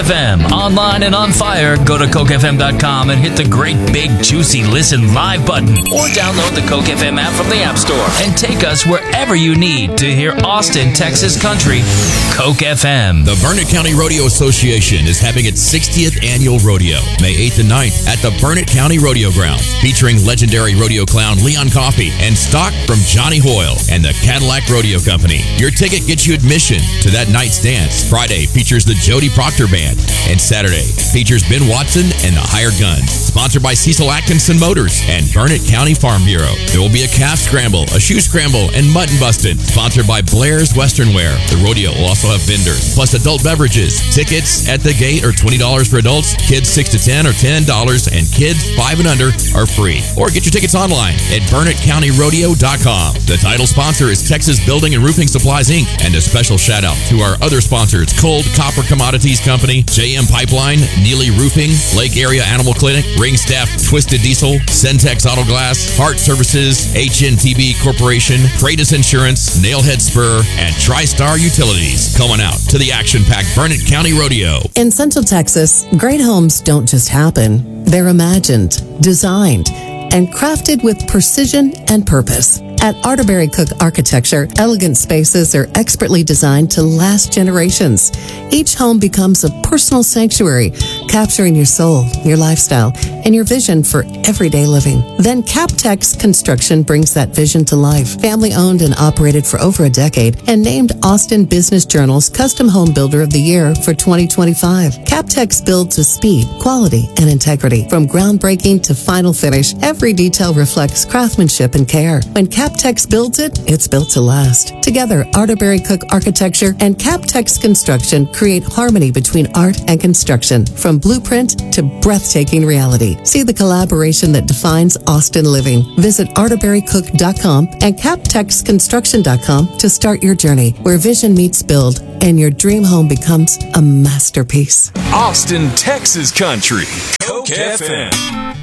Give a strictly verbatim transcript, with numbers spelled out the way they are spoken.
F M. Online and on fire, go to Coke F M dot com and hit the great big juicy listen live button. Or download the Coke F M app from the App Store and take us wherever you need to hear Austin, Texas country. Coke F M. The Burnett County Rodeo Association is having its sixtieth annual rodeo, May eighth and ninth at the Burnett County Rodeo Grounds, featuring legendary rodeo clown Leon Coffey and stock from Johnny Hoyle and the Cadillac Rodeo Company. Your ticket gets you admission to that night's dance. Friday features the Jody Proctor Band, and Saturday features Ben Watson and the Hired Guns. Sponsored by Cecil Atkinson Motors and Burnett County Farm Bureau. There will be a calf scramble, a shoe scramble, and mutton bustin'. Sponsored by Blair's Western Wear. The rodeo will also have vendors, plus adult beverages. Tickets at the gate are twenty dollars for adults, kids six to ten are ten dollars, and kids five and under are free. Or get your tickets online at Burnett County Rodeo dot com. The title sponsor is Texas Building and Roofing Supplies, Incorporated. And a special shout out to our other sponsors, Cold Copper Commodities Company, J M Pipeline, Neely Roofing, Lake Area Animal Clinic, Ring Staff Twisted Diesel, Centex Auto Glass, Hart Services, H N T B Corporation, Freitas Insurance, Nailhead Spur, and TriStar Utilities. Coming out to the action-packed Burnett County Rodeo. In Central Texas, great homes don't just happen. They're imagined, designed, and crafted with precision and purpose. At Arterberry Cook Architecture, elegant spaces are expertly designed to last generations. Each home becomes a personal sanctuary, capturing your soul, your lifestyle, and your vision for everyday living. Then Captex Construction brings that vision to life. Family owned and operated for over a decade and named Austin Business Journal's Custom Home Builder of the Year for twenty twenty-five. Captex builds with speed, quality, and integrity. From groundbreaking to final finish, every detail reflects craftsmanship and care. When Captex builds it, it's built to last. Together, Arterberry Cook Architecture and Captex Construction create harmony between art and construction, from blueprint to breathtaking reality. See the collaboration that defines Austin living. Visit arterberry cook dot com and captex construction dot com to start your journey, where vision meets build and your dream home becomes a masterpiece. Austin, Texas country. Coke F M.